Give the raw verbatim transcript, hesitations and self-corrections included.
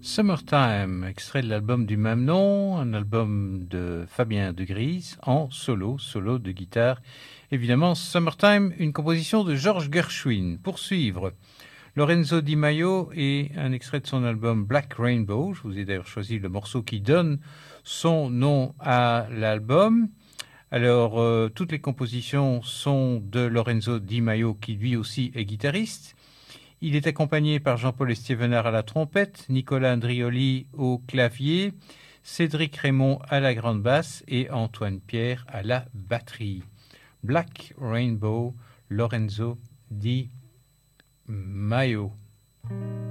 Summertime, extrait de l'album du même nom, un album de Fabien De Gries en solo, solo de guitare. Évidemment, Summertime, une composition de George Gershwin. Pour suivre, Lorenzo Di Maio et un extrait de son album Black Rainbow. Je vous ai d'ailleurs choisi le morceau qui donne son nom à l'album. Alors, euh, toutes les compositions sont de Lorenzo Di Maio, qui lui aussi est guitariste. Il est accompagné par Jean-Paul Estevenard à la trompette, Nicolas Andrioli au clavier, Cédric Raymond à la grande basse et Antoine Pierre à la batterie. Black Rainbow, Lorenzo Di Maio.